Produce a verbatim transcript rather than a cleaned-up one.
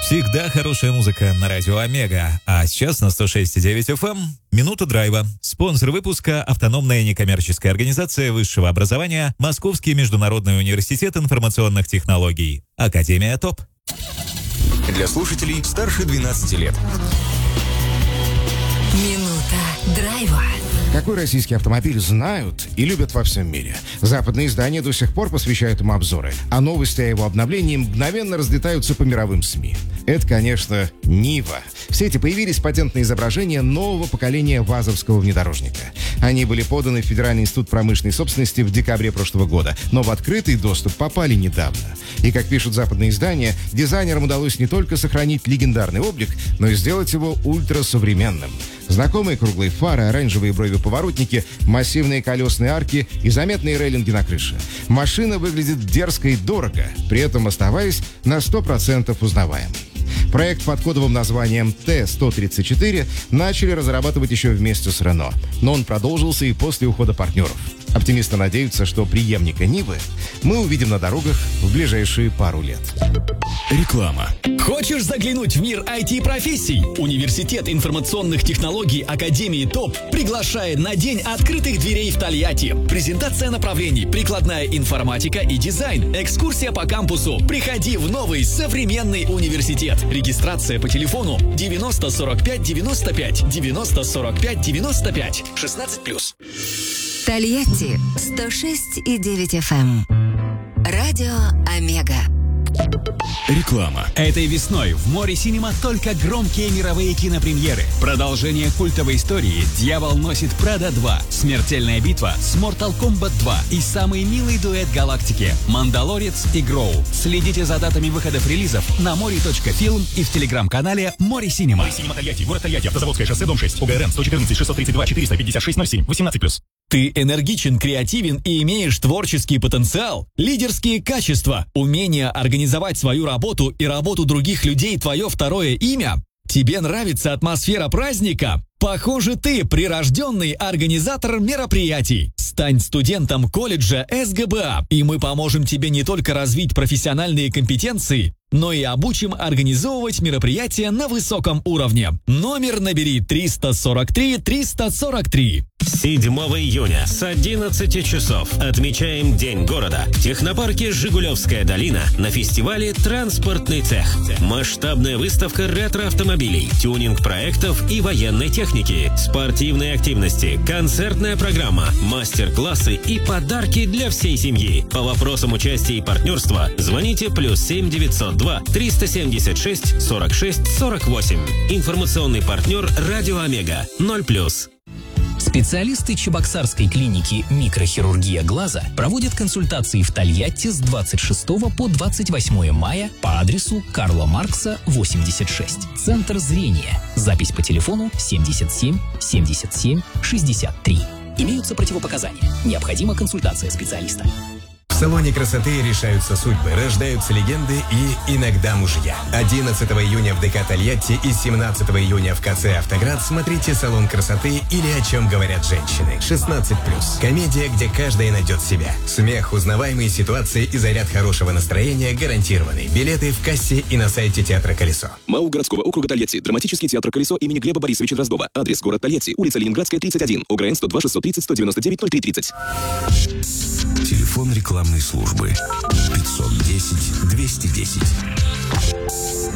Всегда хорошая музыка на радио Омега. А сейчас на сто шесть и девять эф эм «Минута драйва». Спонсор выпуска — автономная некоммерческая организация высшего образования Московский международный университет информационных технологий. Академия ТОП. Для слушателей старше двенадцати лет. Минута драйва. Какой российский автомобиль знают и любят во всем мире? Западные издания до сих пор посвящают ему обзоры, а новости о его обновлении мгновенно разлетаются по мировым СМИ. Это, конечно, Нива. В сети появились патентные изображения нового поколения вазовского внедорожника. Они были поданы в Федеральный институт промышленной собственности в декабре прошлого года, но в открытый доступ попали недавно. И, как пишут западные издания, дизайнерам удалось не только сохранить легендарный облик, но и сделать его ультрасовременным. Знакомые круглые фары, оранжевые брови-поворотники, массивные колесные арки и заметные рейлинги на крыше. Машина выглядит дерзко и дорого, при этом оставаясь на сто процентов узнаваемой. Проект под кодовым названием Т сто тридцать четыре начали разрабатывать еще вместе с Рено, но он продолжился и после ухода партнеров. Оптимисты надеются, что преемника Нивы мы увидим на дорогах в ближайшие пару лет. Реклама. Хочешь заглянуть в мир ай ти-профессий? Университет информационных технологий Академии ТОП приглашает на День открытых дверей в Тольятти. Презентация направлений: прикладная информатика и дизайн, экскурсия по кампусу. Приходи в новый современный университет. Регистрация по телефону девяносто сорок пять девяносто пять, девяносто сорок пять девяносто пять, шестнадцать плюс. Тольятти сто шесть и девять эф эм. Радио Омега. Реклама. Этой весной в Море Синема только громкие мировые кинопремьеры. Продолжение культовой истории «Дьявол носит Прада два», «Смертельная битва» с Mortal Kombat два и самый милый дуэт галактики «Мандалорец» и «Гроу». Следите за датами выходов релизов на море точка фильм и в телеграм-канале Море Синема. Море Синема Тольятти, город Тольятти, Автозаводское шоссе, дом шесть, ОГРН сто четырнадцать шестьсот тридцать два четыреста пятьдесят шесть ноль семь, восемнадцать плюс. Ты энергичен, креативен и имеешь творческий потенциал, лидерские качества, умение организовать свою работу и работу других людей твое второе имя? Тебе нравится атмосфера праздника? Похоже, ты прирожденный организатор мероприятий. Стань студентом колледжа эс гэ бэ а, и мы поможем тебе не только развить профессиональные компетенции, но и обучим организовывать мероприятия на высоком уровне. Номер набери триста сорок три триста сорок три. седьмого июня с одиннадцати часов отмечаем День города в технопарке «Жигулевская долина» на фестивале «Транспортный цех». Масштабная выставка ретро-автомобилей, тюнинг-проектов и военной техники, спортивные активности, концертная программа, мастер-классы и подарки для всей семьи. По вопросам участия и партнерства звоните плюс семь девятьсот два триста семьдесят шесть сорок шесть сорок восемь. Информационный партнер «Радио Омега» ноль плюс. Специалисты Чебоксарской клиники «Микрохирургия глаза» проводят консультации в Тольятти с двадцать шестого по двадцать восьмое мая по адресу Карла Маркса, восемьдесят шесть. Центр зрения. Запись по телефону семьдесят семь семьдесят семь шестьдесят три. Имеются противопоказания. Необходима консультация специалиста. В салоне красоты решаются судьбы, рождаются легенды и иногда мужья. одиннадцатого июня в ДК Тольятти и семнадцатого июня в ка цэ «Автоград» смотрите «Салон красоты» или «О чем говорят женщины». шестнадцать плюс. Комедия, где каждая найдет себя. Смех, узнаваемые ситуации и заряд хорошего настроения гарантированы. Билеты в кассе и на сайте театра «Колесо». МАУ городского округа Тольятти. Драматический театр «Колесо» имени Глеба Борисовича Дроздова. Адрес: город Тольятти, улица Ленинградская, тридцать один, ОГРН сто два шестьсот тридцать сто девяносто девять ноль три тридцать. Телефон рекламной службы пятьсот десять двести десять.